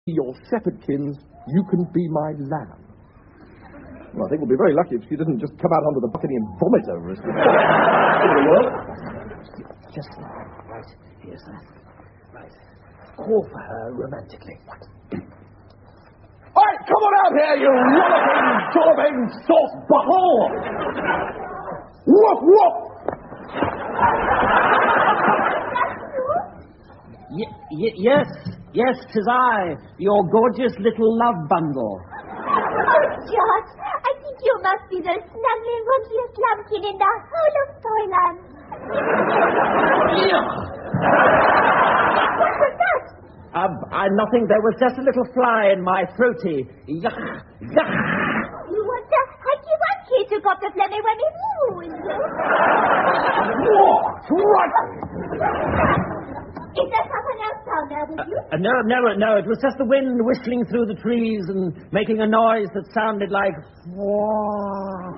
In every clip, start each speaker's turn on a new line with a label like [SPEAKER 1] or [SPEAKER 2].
[SPEAKER 1] your shepherdkins, you can be my lamb. Well, I think we'll be very lucky if she doesn't just come out onto the balcony and vomit over us.
[SPEAKER 2] Just right. Here's that. Right. Call for her romantically. What?
[SPEAKER 1] All right, come on out here, you walloping sauce bottle! Whoop, whoop!
[SPEAKER 2] Yes, 'tis I, your gorgeous little love bundle.
[SPEAKER 3] Oh, George, I think you must be the snuggly, roomiest lumpkin in the whole of Toyland. What was that?
[SPEAKER 2] Nothing. There was just a little fly in my throaty. Yuck, yuck.
[SPEAKER 3] You were the hacky-wacky who got the phlegmy when he flew,
[SPEAKER 1] What?
[SPEAKER 3] Is there someone else down there with you?
[SPEAKER 2] No. It was just the wind whistling through the trees and making a noise that sounded like...
[SPEAKER 3] Oh,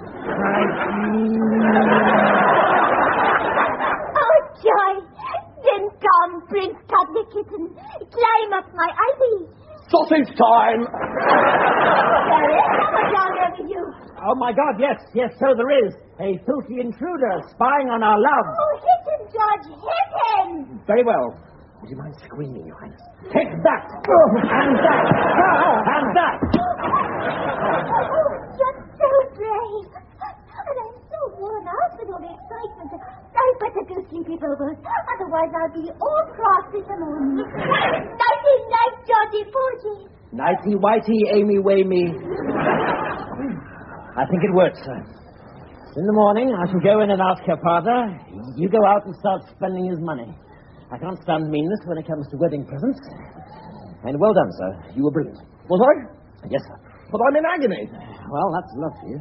[SPEAKER 3] joy! Then come, Prince Cuddly Kitten. Climb up my ivy.
[SPEAKER 1] Sausage time!
[SPEAKER 3] There is someone down there with you.
[SPEAKER 2] Oh, my God, yes, so there is. A filthy intruder spying on our love.
[SPEAKER 3] Oh, hit him, George, hit him!
[SPEAKER 2] Very well. Would you mind screaming, Your Highness? Take that! And that! And that!
[SPEAKER 3] Oh, you're so brave. And I'm so worn out with all the excitement. I'd better go sleep it over. Otherwise I'll be all cross in the morning. Nighty-night, Georgie Porgy.
[SPEAKER 2] Nighty-whitey, Amy-wamey. I think it works, sir. In the morning, I shall go in and ask your father. You go out and start spending his money. I can't stand meanness when it comes to wedding presents. And well done, sir. You were brilliant.
[SPEAKER 1] Was I?
[SPEAKER 2] Yes, sir.
[SPEAKER 1] But I'm in agony.
[SPEAKER 2] Well, that's love for you.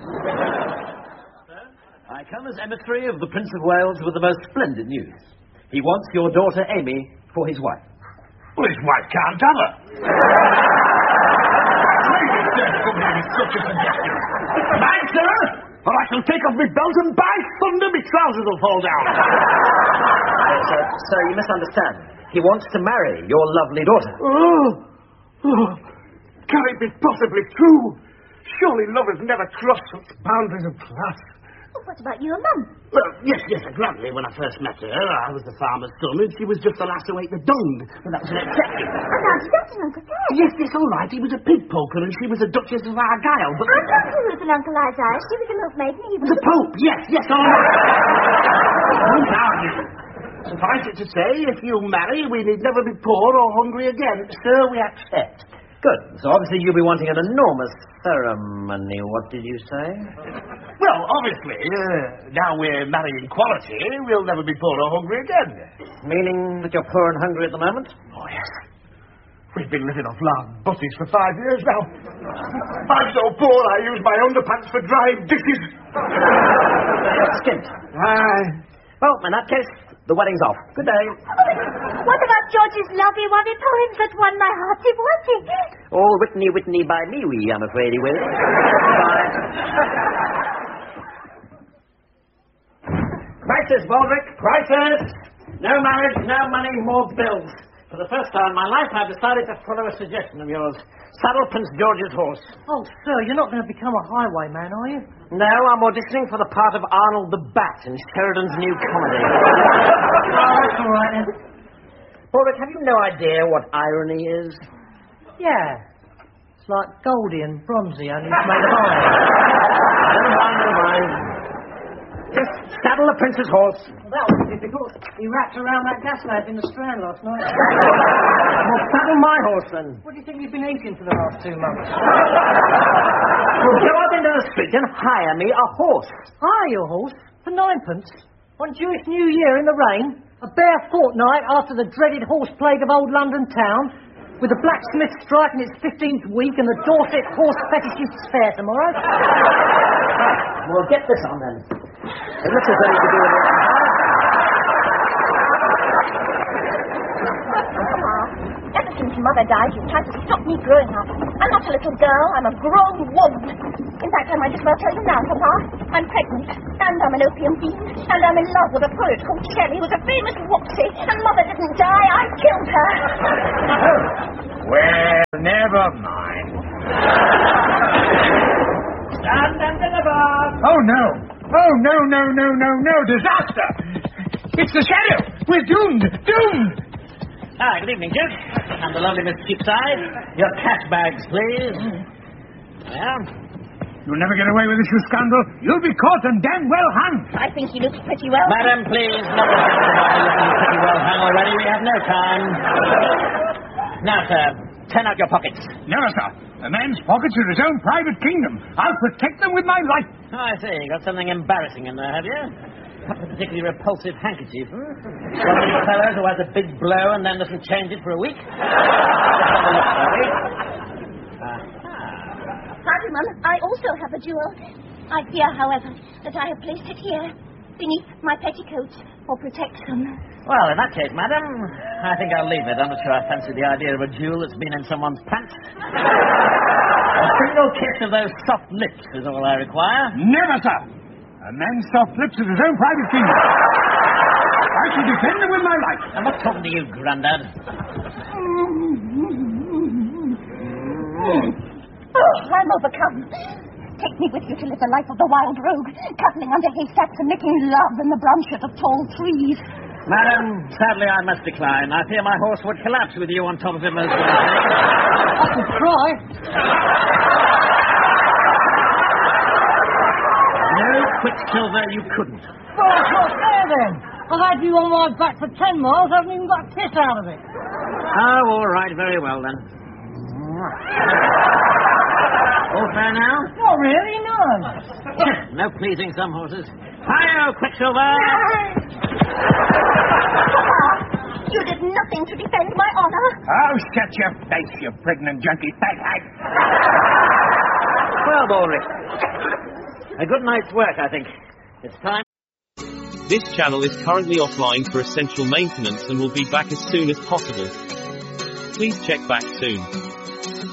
[SPEAKER 4] I come as emissary of the Prince of Wales with the most splendid news. He wants your daughter Amy for his wife.
[SPEAKER 5] Well, his wife can't have her. Such a suggestion. Mind, sir, or I shall take off my belt and by thunder, my trousers will fall down.
[SPEAKER 4] Sir, you misunderstand. He wants to marry your lovely daughter.
[SPEAKER 5] Oh, can it be possibly true? Surely lovers never cross such boundaries of class.
[SPEAKER 3] Oh, what about you and Mum?
[SPEAKER 5] Well, yes, gladly. When I first met her, I was the farmer's son, and she was just the lass who ate the dung. Well, that was an exception.
[SPEAKER 3] And Auntie Dotty and Uncle Ted.
[SPEAKER 5] Yes, all right. He was a pig poker, and she was a Duchess of Argyle, but...
[SPEAKER 3] And Uncle Ruth and Uncle Isaiah. She was a milkmaid, and he was...
[SPEAKER 5] The Pope, yes, all right. Don't argue. Suffice it to say, if you marry, we need never be poor or hungry again. Sir, we accept.
[SPEAKER 4] Good. So obviously you'll be wanting an enormous ceremony. What did you say?
[SPEAKER 5] Well, obviously, now we're marrying quality, we'll never be poor or hungry again.
[SPEAKER 4] Meaning that you're poor and hungry at the moment?
[SPEAKER 5] Oh, yes. We've been living off lard butties for 5 years now. I'm so poor I use my underpants for drying dishes.
[SPEAKER 4] Skint. Well, in that case, the wedding's off. Good day.
[SPEAKER 3] What about George's lovey-wovey poems that won my hearty-watty?
[SPEAKER 4] All Whitney by me, I'm afraid he will. Bye. Crisis, Baldric, crisis! No marriage, no money, more bills. For the first time in my life, I've decided to follow a suggestion of yours. Saddle Prince George's horse.
[SPEAKER 6] Oh, sir, you're not going to become a highwayman, are you?
[SPEAKER 4] No, I'm auditioning for the part of Arnold the Bat in Sheridan's new comedy.
[SPEAKER 6] Oh, that's all right, then.
[SPEAKER 4] Baldric, have you no idea what irony is?
[SPEAKER 6] Yeah. It's like Goldie and Bronzy, only it's made of iron.
[SPEAKER 4] Never mind. Just saddle the prince's horse.
[SPEAKER 6] Well, that was difficult. He wrapped around that gas lamp in the Strand last night.
[SPEAKER 4] Well, saddle my horse, then.
[SPEAKER 6] What do you think you've been eating for the last 2 months?
[SPEAKER 4] Well, go out into the street and hire me a horse.
[SPEAKER 6] Hire your horse for 9pence? On Jewish New Year in the rain? A bare fortnight after the dreaded horse plague of old London town? With the blacksmith strike in its 15th week and the Dorset horse fetishists fair tomorrow?
[SPEAKER 4] Well, get this on, then. It looks as though you could do it all.
[SPEAKER 3] Ever since Mother died, you've tried to stop me growing up. I'm not a little girl, I'm a grown woman. In fact, I might as well tell you now, Papa. I'm pregnant, and I'm an opium fiend, and I'm in love with a poet called Shelley, who's a famous whoopsie, and Mother didn't die, I killed her.
[SPEAKER 1] Well, never mind.
[SPEAKER 4] Stand and deliver.
[SPEAKER 1] Oh, no. Oh, no. Disaster. It's the shadow. We're doomed.
[SPEAKER 4] Ah, good evening, Duke. And the lovely Miss Cheapside. Your cash bags, please. Well,
[SPEAKER 1] You'll never get away with this, you scoundrel. You'll be caught and damn well hung.
[SPEAKER 3] I think he looks pretty well.
[SPEAKER 4] Madam, please, not looking pretty well hung already. We have no time. Now, sir, turn out your pockets.
[SPEAKER 1] Never, sir. A man's pockets are his own private kingdom. I'll protect them with my life.
[SPEAKER 4] Oh, I see. You got something embarrassing in there, have you? Not a particularly repulsive handkerchief, One of these fellows who has a big blow and then doesn't change it for a week? Let's have a look, shall we?
[SPEAKER 3] Gentlemen, I also have a jewel. I fear, however, that I have placed it here, beneath my petticoat, for protection.
[SPEAKER 4] Well, in that case, madam, I think I'll leave it. I'm not sure I fancy the idea of a jewel that's been in someone's pants. A single kiss of those soft lips is all I require.
[SPEAKER 1] Never, sir. A man's soft lips is his own private kingdom. I shall defend them with my life.
[SPEAKER 4] I'm not talking to you, Grandad.
[SPEAKER 3] Oh, I'm overcome. Take me with you to live the life of the wild rogue, cuddling under haystacks and making love in the branches of tall trees.
[SPEAKER 4] Madam, sadly I must decline. I fear my horse would collapse with you on top of him as well.
[SPEAKER 6] I could try.
[SPEAKER 4] No, Quicksilver, you couldn't.
[SPEAKER 6] Well, that's not fair then. I've had you on my back for 10 miles, I haven't even got a piss out of it.
[SPEAKER 4] Oh, all right, very well then. All fair now?
[SPEAKER 6] Not really, no.
[SPEAKER 4] No pleasing some horses. Hi-yo, Quicksilver!
[SPEAKER 3] You did nothing to defend my honor.
[SPEAKER 1] Oh, shut your face, you pregnant junkie faghag.
[SPEAKER 4] Well, Baldrick, a good night's work, I think. It's time.
[SPEAKER 7] This channel is currently offline for essential maintenance and will be back as soon as possible. Please check back soon.